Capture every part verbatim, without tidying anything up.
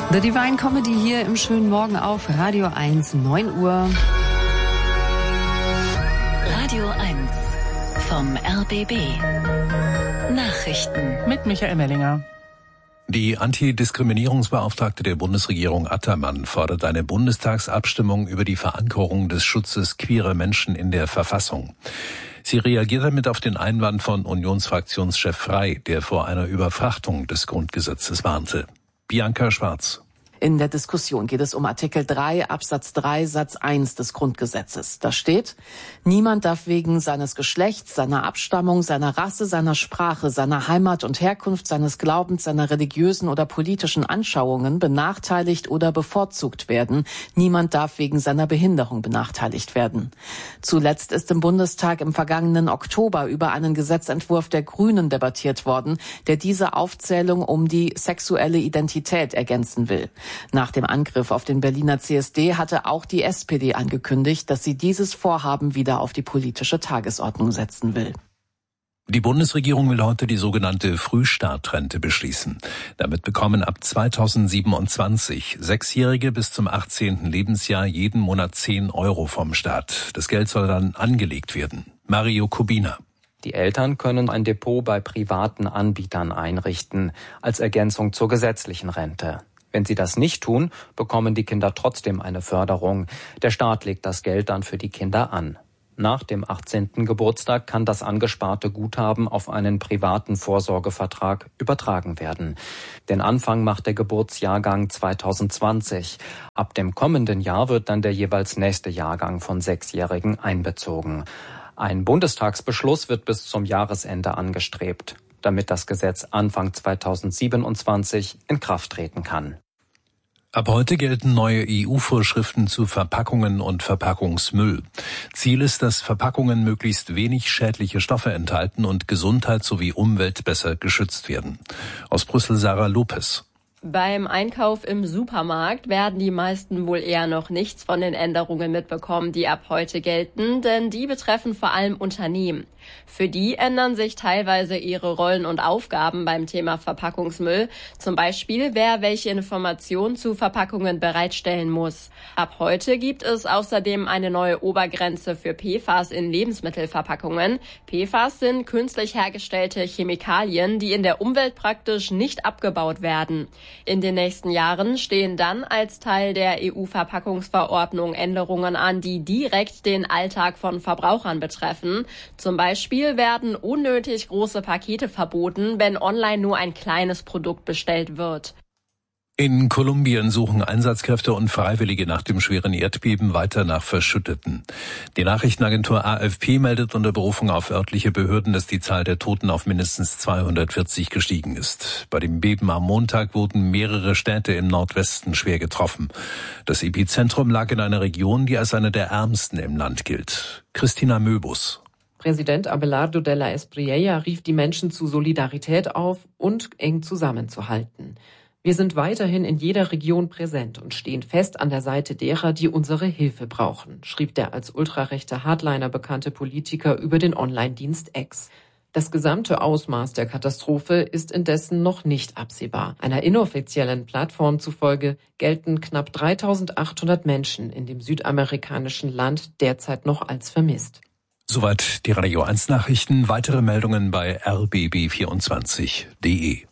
The Divine Comedy hier im schönen Morgen auf Radio eins, neun Uhr. Radio eins vom R B B. Nachrichten mit Michael Mellinger. Die Antidiskriminierungsbeauftragte der Bundesregierung Attermann fordert eine Bundestagsabstimmung über die Verankerung des Schutzes queerer Menschen in der Verfassung. Sie reagiert damit auf den Einwand von Unionsfraktionschef Frey, der vor einer Überfrachtung des Grundgesetzes warnte. Bianca Schwarz. In der Diskussion geht es um Artikel drei Absatz drei Satz eins des Grundgesetzes. Da steht: Niemand darf wegen seines Geschlechts, seiner Abstammung, seiner Rasse, seiner Sprache, seiner Heimat und Herkunft, seines Glaubens, seiner religiösen oder politischen Anschauungen benachteiligt oder bevorzugt werden. Niemand darf wegen seiner Behinderung benachteiligt werden. Zuletzt ist im Bundestag im vergangenen Oktober über einen Gesetzentwurf der Grünen debattiert worden, der diese Aufzählung um die sexuelle Identität ergänzen will. Nach dem Angriff auf den Berliner C S D hatte auch die S P D angekündigt, dass sie dieses Vorhaben wieder auf die politische Tagesordnung setzen will. Die Bundesregierung will heute die sogenannte Frühstartrente beschließen. Damit bekommen ab zweitausendsiebenundzwanzig Sechsjährige bis zum achtzehnten Lebensjahr jeden Monat zehn Euro vom Staat. Das Geld soll dann angelegt werden. Mario Kubina. Die Eltern können ein Depot bei privaten Anbietern einrichten, als Ergänzung zur gesetzlichen Rente. Wenn sie das nicht tun, bekommen die Kinder trotzdem eine Förderung. Der Staat legt das Geld dann für die Kinder an. Nach dem achtzehnten Geburtstag kann das angesparte Guthaben auf einen privaten Vorsorgevertrag übertragen werden. Den Anfang macht der Geburtsjahrgang zweitausendzwanzig. Ab dem kommenden Jahr wird dann der jeweils nächste Jahrgang von Sechsjährigen einbezogen. Ein Bundestagsbeschluss wird bis zum Jahresende angestrebt, damit das Gesetz Anfang zweitausendsiebenundzwanzig in Kraft treten kann. Ab heute gelten neue E U-Vorschriften zu Verpackungen und Verpackungsmüll. Ziel ist, dass Verpackungen möglichst wenig schädliche Stoffe enthalten und Gesundheit sowie Umwelt besser geschützt werden. Aus Brüssel Sarah Lopez. Beim Einkauf im Supermarkt werden die meisten wohl eher noch nichts von den Änderungen mitbekommen, die ab heute gelten, denn die betreffen vor allem Unternehmen. Für die ändern sich teilweise ihre Rollen und Aufgaben beim Thema Verpackungsmüll. Zum Beispiel, wer welche Informationen zu Verpackungen bereitstellen muss. Ab heute gibt es außerdem eine neue Obergrenze für P F A S in Lebensmittelverpackungen. P F A S sind künstlich hergestellte Chemikalien, die in der Umwelt praktisch nicht abgebaut werden. In den nächsten Jahren stehen dann als Teil der E U-Verpackungsverordnung Änderungen an, die direkt den Alltag von Verbrauchern betreffen. Zum Beispiel werden unnötig große Pakete verboten, wenn online nur ein kleines Produkt bestellt wird. In Kolumbien suchen Einsatzkräfte und Freiwillige nach dem schweren Erdbeben weiter nach Verschütteten. Die Nachrichtenagentur A F P meldet unter Berufung auf örtliche Behörden, dass die Zahl der Toten auf mindestens zweihundertvierzig gestiegen ist. Bei dem Beben am Montag wurden mehrere Städte im Nordwesten schwer getroffen. Das Epizentrum lag in einer Region, die als eine der ärmsten im Land gilt. Christina Möbus. Präsident Abelardo de la Espriella rief die Menschen zu Solidarität auf und eng zusammenzuhalten. Wir sind weiterhin in jeder Region präsent und stehen fest an der Seite derer, die unsere Hilfe brauchen, schrieb der als ultrarechter Hardliner bekannte Politiker über den Online-Dienst X. Das gesamte Ausmaß der Katastrophe ist indessen noch nicht absehbar. Einer inoffiziellen Plattform zufolge gelten knapp dreitausendachthundert Menschen in dem südamerikanischen Land derzeit noch als vermisst. Soweit die Radio eins Nachrichten. Weitere Meldungen bei r b b vierundzwanzig punkt d e.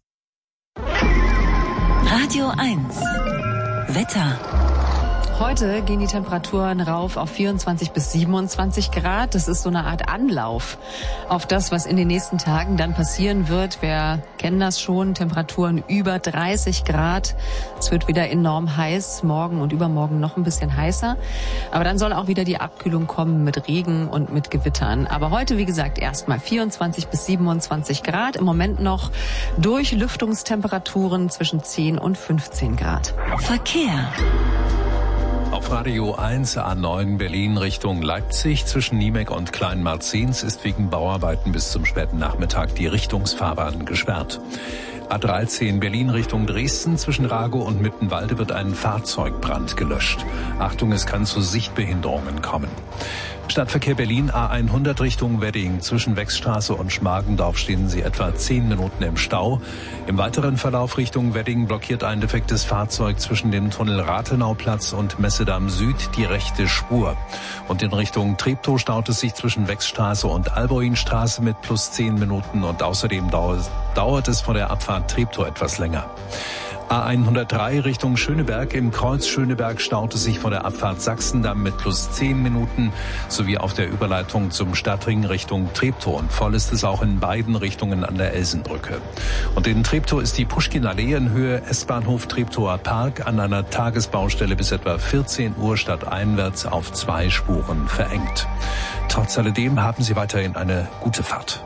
Radio eins Wetter. Heute gehen die Temperaturen rauf auf vierundzwanzig bis siebenundzwanzig Grad. Das ist so eine Art Anlauf auf das, was in den nächsten Tagen dann passieren wird. Wir kennen das schon, Temperaturen über dreißig Grad. Es wird wieder enorm heiß, morgen und übermorgen noch ein bisschen heißer. Aber dann soll auch wieder die Abkühlung kommen mit Regen und mit Gewittern. Aber heute, wie gesagt, erstmal vierundzwanzig bis siebenundzwanzig Grad. Im Moment noch Durchlüftungstemperaturen zwischen zehn und fünfzehn Grad. Verkehr. Auf Radio eins A neun Berlin Richtung Leipzig zwischen Niemek und Kleinmarzens ist wegen Bauarbeiten bis zum späten Nachmittag die Richtungsfahrbahn gesperrt. A dreizehn Berlin Richtung Dresden zwischen Rago und Mittenwalde wird ein Fahrzeugbrand gelöscht. Achtung, es kann zu Sichtbehinderungen kommen. Stadtverkehr Berlin A hundert Richtung Wedding. Zwischen Wechsstraße und Schmargendorf stehen Sie etwa zehn Minuten im Stau. Im weiteren Verlauf Richtung Wedding blockiert ein defektes Fahrzeug zwischen dem Tunnel Rathenauplatz und Messedamm Süd die rechte Spur. Und in Richtung Treptow staut es sich zwischen Wechsstraße und Alboinstraße mit plus zehn Minuten. Und außerdem dauert, dauert es vor der Abfahrt Treptow etwas länger. A hundertdrei Richtung Schöneberg. Im Kreuz Schöneberg staut es sich vor der Abfahrt Sachsendamm mit plus zehn Minuten sowie auf der Überleitung zum Stadtring Richtung Treptow. Und voll ist es auch in beiden Richtungen an der Elsenbrücke. Und in Treptow ist die Puschkin-Allee in Höhe S-Bahnhof Treptower Park an einer Tagesbaustelle bis etwa vierzehn Uhr stadteinwärts auf zwei Spuren verengt. Trotz alledem haben Sie weiterhin eine gute Fahrt.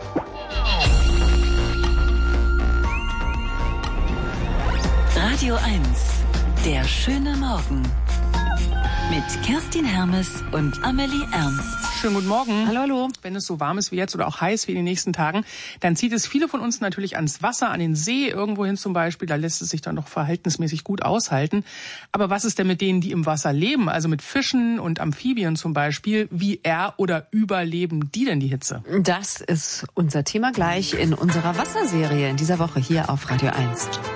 Radio eins, der schöne Morgen. Mit Kerstin Hermes und Amelie Ernst. Schönen guten Morgen. Hallo, hallo. Wenn es so warm ist wie jetzt oder auch heiß wie in den nächsten Tagen, dann zieht es viele von uns natürlich ans Wasser, an den See, irgendwo hin zum Beispiel. Da lässt es sich dann doch verhältnismäßig gut aushalten. Aber was ist denn mit denen, die im Wasser leben, also mit Fischen und Amphibien zum Beispiel? Wie er- oder überleben die denn die Hitze? Das ist unser Thema gleich in unserer Wasserserie in dieser Woche hier auf Radio eins.